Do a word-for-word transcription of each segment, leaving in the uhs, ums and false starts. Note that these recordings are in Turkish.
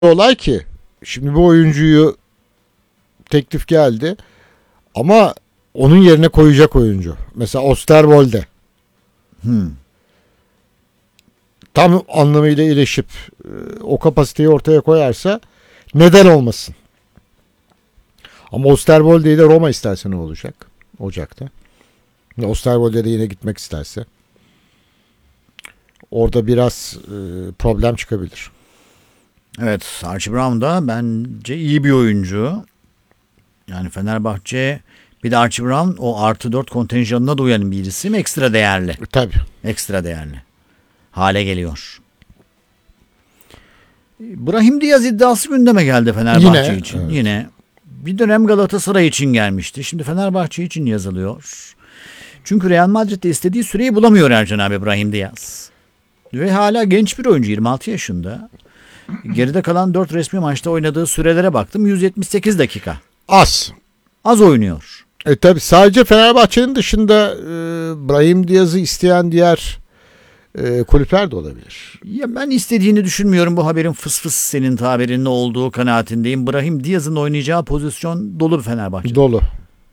olay ki şimdi bu oyuncuyu teklif geldi ama onun yerine koyacak oyuncu. Mesela Osterwolde Hmm. tam anlamıyla iyileşip o kapasiteyi ortaya koyarsa neden olmasın? Ama Osterwolde'yi de Roma isterse ne olacak? Ocak'ta. Osterwolde de yine gitmek isterse orada biraz e, problem çıkabilir. Evet, Archie Brown da bence iyi bir oyuncu. Yani Fenerbahçe bir de Archie Brown o artı dört kontenjanına da uyan bir isim, ekstra değerli. E, tabii. Ekstra değerli hale geliyor. Brahim Diaz iddiası gündeme geldi Fenerbahçe Yine, için. evet. Yine bir dönem Galatasaray için gelmişti. Şimdi Fenerbahçe için yazılıyor. Çünkü Real Madrid'de istediği süreyi bulamıyor Ercan abi Brahim Diaz. Ve hala genç bir oyuncu, yirmi altı yaşında. Geride kalan dört resmi maçta oynadığı sürelere baktım, yüz yetmiş sekiz dakika. Az. Az oynuyor. E tabi sadece Fenerbahçe'nin dışında e, Brahim Diaz'ı isteyen diğer e, kulüpler de olabilir. Ya ben istediğini düşünmüyorum, bu haberin fıs fıs senin tabirinin olduğu kanaatindeyim. Brahim Diaz'ın oynayacağı pozisyon dolu Fenerbahçe'de. Dolu.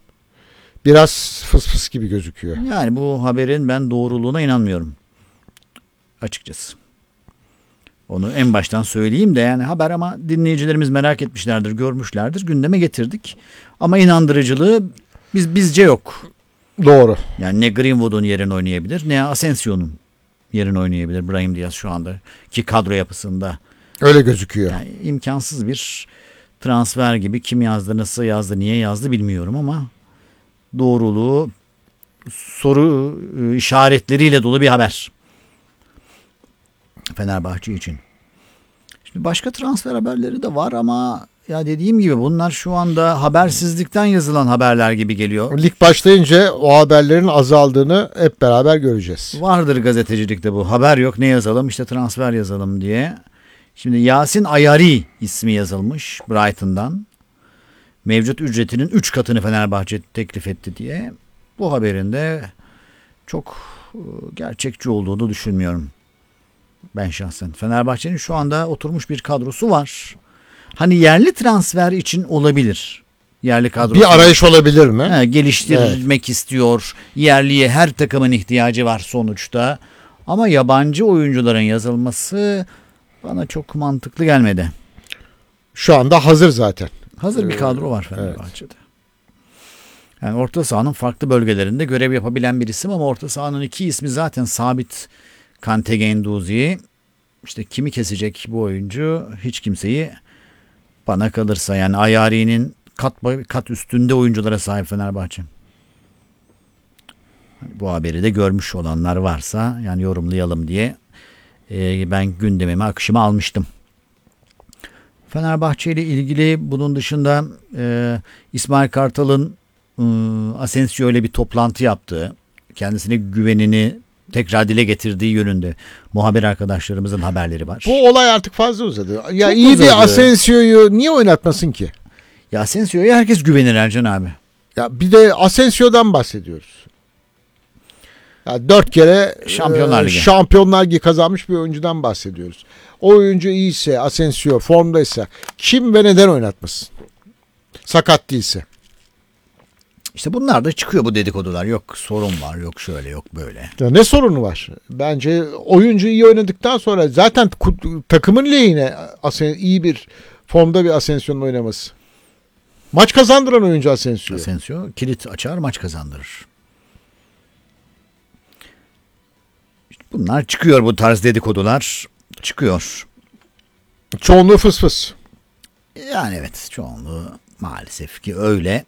Biraz fıs fıs gibi gözüküyor. Yani bu haberin ben doğruluğuna inanmıyorum. Açıkçası. Onu en baştan söyleyeyim de, yani haber ama dinleyicilerimiz merak etmişlerdir, görmüşlerdir. Gündeme getirdik. Ama inandırıcılığı biz bizce yok. Doğru. Yani ne Greenwood'un yerini oynayabilir, ne Asensio'nun yerini oynayabilir Brahim Diaz şu anda ki kadro yapısında. Öyle gözüküyor. Yani imkansız bir transfer gibi. Kim yazdı, nasıl yazdı, niye yazdı bilmiyorum ama doğruluğu soru işaretleriyle dolu bir haber Fenerbahçe için. Şimdi başka transfer haberleri de var ama ya dediğim gibi bunlar şu anda habersizlikten yazılan haberler gibi geliyor. Lig başlayınca o haberlerin azaldığını hep beraber göreceğiz. Vardır gazetecilikte bu. Haber yok, ne yazalım? İşte transfer yazalım diye. Şimdi Yasin Ayari ismi yazılmış Brighton'dan. Mevcut ücretinin üç katını Fenerbahçe teklif etti diye. Bu haberin de çok gerçekçi olduğunu düşünmüyorum. Ben şahsen. Fenerbahçe'nin şu anda oturmuş bir kadrosu var. Hani yerli transfer için olabilir. Yerli kadrosu. Bir arayış olabilir mi? He, geliştirmek evet. istiyor. Yerliye her takımın ihtiyacı var sonuçta. Ama yabancı oyuncuların yazılması bana çok mantıklı gelmedi. Şu anda hazır zaten. Hazır bir kadro var Fenerbahçe'de. Evet. Yani orta sahanın farklı bölgelerinde görev yapabilen bir isim ama orta sahanın iki ismi zaten sabit. Kante, Guendouzi. İşte kimi kesecek bu oyuncu? Hiç kimseyi, bana kalırsa. Yani Ayari'nin kat kat üstünde oyunculara sahip Fenerbahçe. Bu haberi de görmüş olanlar varsa yani yorumlayalım diye e, ben gündemime, akışıma almıştım. Fenerbahçe ile ilgili bunun dışında e, İsmail Kartal'ın e, Asensio ile bir toplantı yaptığı, kendisine güvenini tekrar dile getirdiği yönünde muhabir arkadaşlarımızın haberleri var. Bu olay artık fazla uzadı. Ya Çok iyi uzadı. bir Asensio'yu niye oynatmasın ki? Ya Asensio'ya herkes güvenir Ercan abi. Ya bir de Asensio'dan bahsediyoruz. Ya dört kere Şampiyonlar Ligi. E, Şampiyonlar Ligi kazanmış bir oyuncudan bahsediyoruz. O oyuncu iyiyse, Asensio formdaysa kim ve neden oynatmasın? Sakat değilse. İşte bunlar da çıkıyor, bu dedikodular. Yok sorun var, yok şöyle, yok böyle. Ya ne sorunu var? Bence oyuncu iyi oynadıktan sonra zaten takımın lehine iyi bir formda bir Asensio'nun oynaması. Maç kazandıran oyuncu Asensio. Asensio kilit açar, maç kazandırır. İşte bunlar çıkıyor, bu tarz dedikodular çıkıyor. Çoğunluğu fıs fıs. Yani evet, çoğunluğu maalesef ki öyle.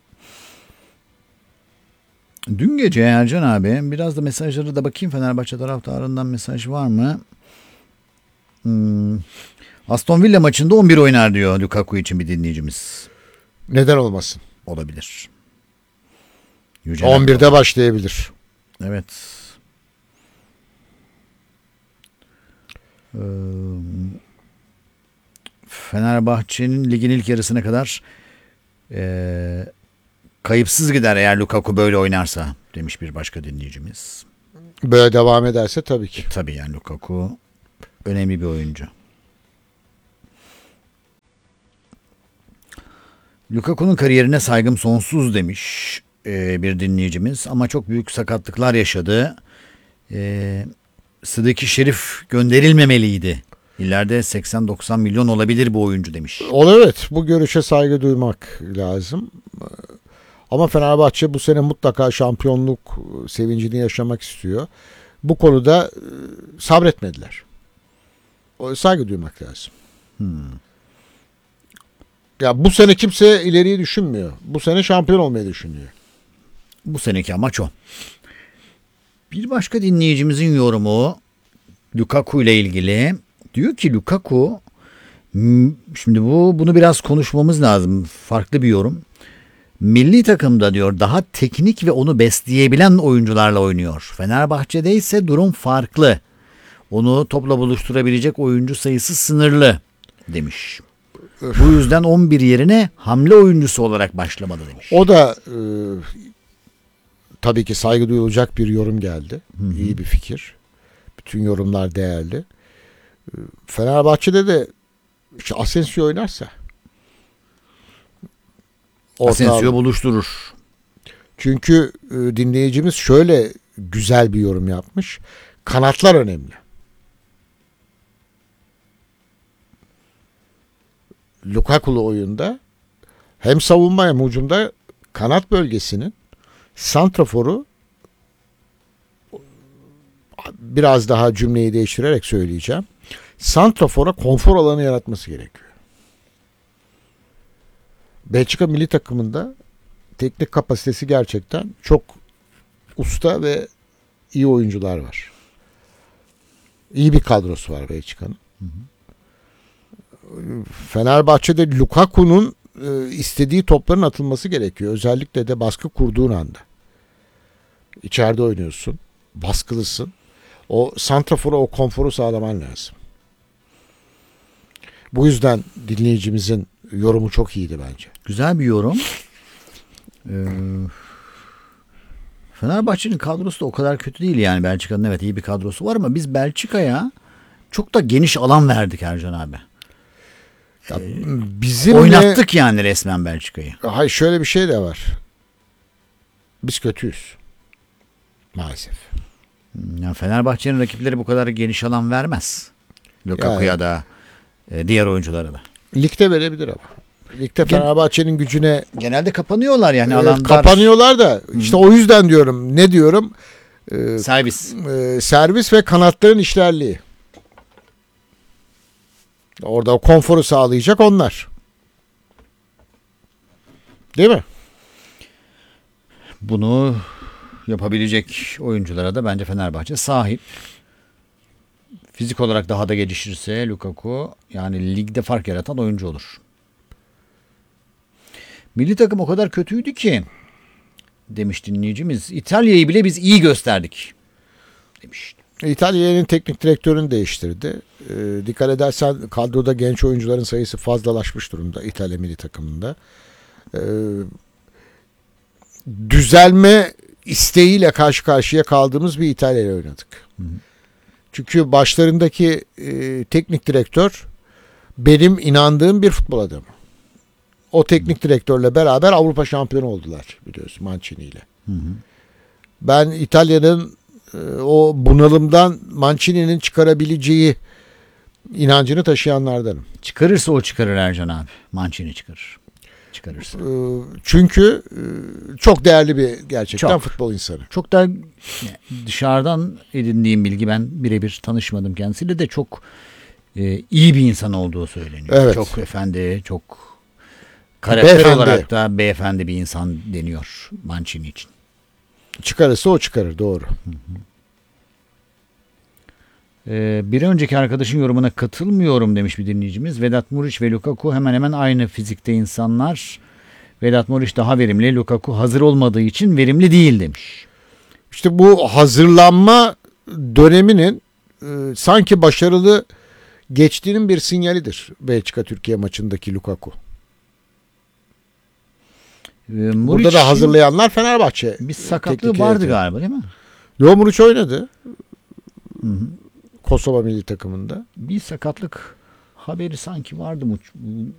Dün gece Ercan abi, biraz da mesajları da bakayım, Fenerbahçe taraftarından mesaj var mı? Hmm. Aston Villa maçında on bir oynar diyor Lukaku için bir dinleyicimiz. Neden olmasın? Olabilir. Yüce on birde olabilir. Başlayabilir. Evet. Ee, Fenerbahçe'nin ligin ilk yarısına kadar e, kayıpsız gider eğer Lukaku böyle oynarsa demiş bir başka dinleyicimiz. Böyle devam ederse tabii ki. Tabii yani Lukaku önemli bir oyuncu. Lukaku'nun kariyerine saygım sonsuz demiş e, bir dinleyicimiz ama çok büyük sakatlıklar yaşadı. E, Sıdıki Şerif gönderilmemeliydi. İleride seksen doksan milyon olabilir bu oyuncu demiş. O evet, bu görüşe saygı duymak lazım. Ama Fenerbahçe bu sene mutlaka şampiyonluk sevincini yaşamak istiyor. Bu konuda e, sabretmediler. O, saygı duymak lazım. Hmm. Ya bu sene kimse ileriyi düşünmüyor. Bu sene şampiyon olmayı düşünüyor. Bu seneki amaç o. Bir başka dinleyicimizin yorumu Lukaku ile ilgili. Diyor ki Lukaku, şimdi bu bunu biraz konuşmamız lazım. Farklı bir yorum. Milli takımda diyor daha teknik ve onu besleyebilen oyuncularla oynuyor. Fenerbahçe'de ise durum farklı. Onu topla buluşturabilecek oyuncu sayısı sınırlı demiş. Bu yüzden on bir yerine hamle oyuncusu olarak başlamalı demiş. O da e, tabii ki saygı duyulacak bir yorum geldi. Hı hı. İyi bir fikir. Bütün yorumlar değerli. E, Fenerbahçe'de de işte Asensio oynarsa orta- Asensio buluşturur. Çünkü e, dinleyicimiz şöyle güzel bir yorum yapmış. Kanatlar önemli. Lukaku'lu oyunda hem savunma hem hücumda kanat bölgesinin santraforu, biraz daha cümleyi değiştirerek söyleyeceğim, santrafora konfor alanı yaratması gerekiyor. Belçika milli takımında teknik kapasitesi gerçekten çok usta ve iyi oyuncular var. İyi bir kadrosu var Belçika'nın. Hı hı. Fenerbahçe'de Lukaku'nun e, istediği topların atılması gerekiyor. Özellikle de baskı kurduğun anda. İçeride oynuyorsun. Baskılısın. O santrafora o konforu sağlaman lazım. Bu yüzden dinleyicimizin yorumu çok iyiydi bence. Güzel bir yorum. Ee, Fenerbahçe'nin kadrosu da o kadar kötü değil yani. Belçika'nın evet iyi bir kadrosu var ama biz Belçika'ya çok da geniş alan verdik Ercan abi. Ya, bizim Oynattık yani resmen Belçika'yı. Hayır, şöyle bir şey de var. Biz kötüyüz. Maalesef. Yani Fenerbahçe'nin rakipleri bu kadar geniş alan vermez. Lukaku'ya Yani. da e, diğer oyunculara da. Ligde verebilir ama. Ligde Gen- Fenerbahçe'nin gücüne Genelde kapanıyorlar yani evet, alan dar. kapanıyorlar da işte o yüzden diyorum. Ne diyorum? Ee, Servis. e, servis ve kanatların işlerliği. Orada o konforu sağlayacak onlar. Değil mi? Bunu yapabilecek oyunculara da bence Fenerbahçe sahip. Fizik olarak daha da gelişirse Lukaku yani ligde fark yaratan oyuncu olur. Milli takım o kadar kötüydü ki demiş dinleyicimiz. İtalya'yı bile biz iyi gösterdik demiş. İtalya'nın teknik direktörünü değiştirdi. Ee, dikkat edersen kadroda genç oyuncuların sayısı fazlalaşmış durumda İtalya milli takımında. Ee, düzelme isteğiyle karşı karşıya kaldığımız bir İtalya ile oynadık. Hı hı. Çünkü başlarındaki e, teknik direktör benim inandığım bir futbol adamı. O teknik direktörle beraber Avrupa şampiyonu oldular biliyorsun Mancini ile. Hı hı. Ben İtalya'nın e, o bunalımdan Mancini'nin çıkarabileceği inancını taşıyanlardanım. Çıkarırsa o çıkarır Ercan abi. Mancini çıkarır. Çıkarırsa. E, çünkü e, çok değerli bir gerçekten Çok. futbol insanı. Çok da dışarıdan edindiğim bilgi, ben birebir tanışmadım kendisiyle, de çok e, iyi bir insan olduğu söyleniyor. Evet. Çok efendi, çok karakter Beyefendi. olarak da beyefendi bir insan deniyor Mancini için. Çıkarırsa o çıkarır, doğru. Ee, bir önceki arkadaşın yorumuna katılmıyorum demiş bir dinleyicimiz. Vedat Muriç ve Lukaku hemen hemen aynı fizikte insanlar. Vedat Muriç daha verimli, Lukaku hazır olmadığı için verimli değil demiş. İşte bu hazırlanma döneminin e, sanki başarılı geçtiğinin bir sinyalidir Belçika Türkiye maçındaki Lukaku. Ee, Burada Muriç'in da hazırlayanlar Fenerbahçe. bir sakatlığı teknik vardı heyeti. galiba değil mi? Yo, Muriç oynadı Hı hı. Kosova milli takımında. Bir sakatlık haberi sanki vardı mı?